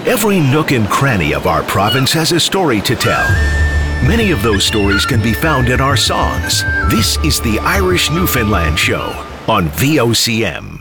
Every nook and cranny of our province has a story to tell. Many of those stories can be found in our songs. This is the Irish Newfoundland Show on VOCM.